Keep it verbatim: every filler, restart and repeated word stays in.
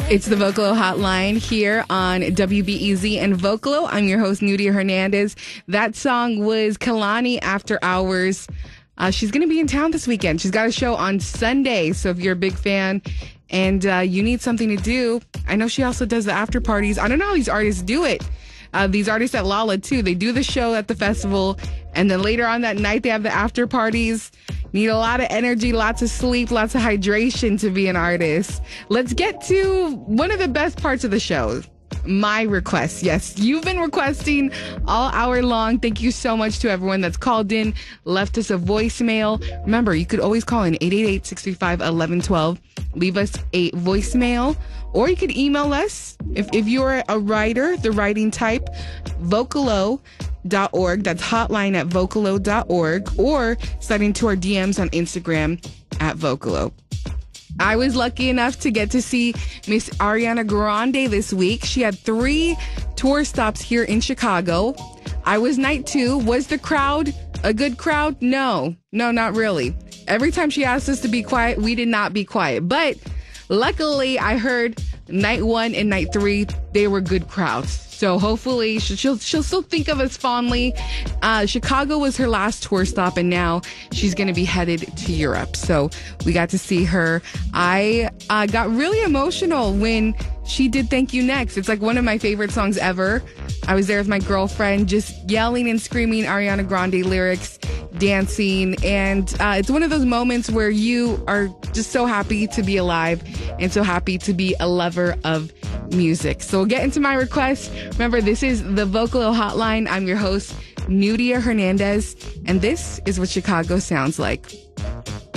It's the Vocalo Hotline here on W B E Z and Vocalo. I'm your host, Nudia Hernandez. That song was Kalani After Hours. Uh, she's going to be in town this weekend. She's got a show on Sunday. So if you're a big fan and uh, you need something to do, I know she also does the after parties. I don't know how these artists do it. Uh, these artists at Lala, too. They do the show at the festival, and then later on that night, they have the after parties. Need a lot of energy, lots of sleep, lots of hydration to be an artist. Let's get to one of the best parts of the show. My requests. Yes, you've been requesting all hour long. Thank you so much to everyone that's called in, left us a voicemail. Remember, you could always call in eight eight eight, six three five, one one one two. Leave us a voicemail, or you could email us. If, if you're a writer, the writing type, vocalo dot org. That's hotline at vocalo dot org, or slide into our D Ms on Instagram at Vocalo. I was lucky enough to get to see Miss Ariana Grande this week. She had three tour stops here in Chicago. I was night two. Was the crowd a good crowd? No, no, not really. Every time she asked us to be quiet, we did not be quiet. But luckily, I heard night one and night three, they were good crowds. So hopefully she'll, she'll, she'll still think of us fondly. Uh, Chicago was her last tour stop, and now she's going to be headed to Europe. So we got to see her. I uh, got really emotional when she did Thank You Next. It's like one of my favorite songs ever. I was there with my girlfriend just yelling and screaming Ariana Grande lyrics, dancing. And uh, it's one of those moments where you are just so happy to be alive and so happy to be a lover of music. So we'll get into my request. Remember, this is the Vocalo Hotline. I'm your host, Nudia Hernandez, and this is what Chicago sounds like.